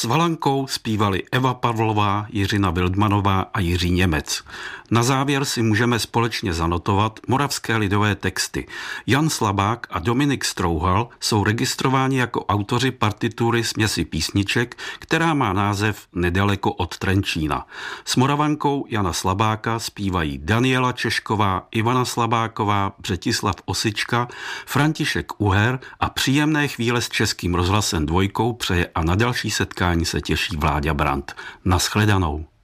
Valankou zpívali Eva Pavlová, Jiřina Wildmanová a Jiří Němec. Na závěr si můžeme společně zanotovat moravské lidové texty. Jan Slabák a Dominik Strouhal jsou registrováni jako autoři partitury směsi písniček, která má název Nedaleko od Trenčína. S Moravankou Jana Slabáka zpívají Daniela Češková, Ivana Slabáková, Břetislav Osička, František Uher a příjemné chvíle s Českým rozhlasem 2 přeje a na další setkání se těší Vláďa Brandt. Naschledanou.